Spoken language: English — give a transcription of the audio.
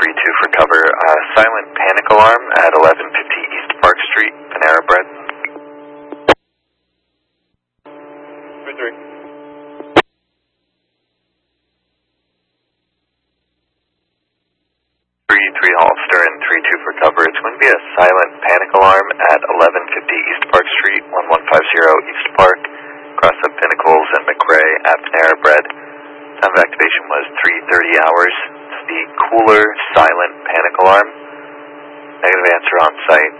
3-2 for cover. Silent panic alarm at 1150 East Park Street, Panera Bread. 3-3. 3-3 Hollister and 3-2 for cover. It's going to be a silent panic alarm at 1150 East Park Street, 1150 East Park, across the Pinnacles and McRae at Panera Bread. Time of activation was 3:30 hours. It's the cooler silent panic alarm. Negative answer on site.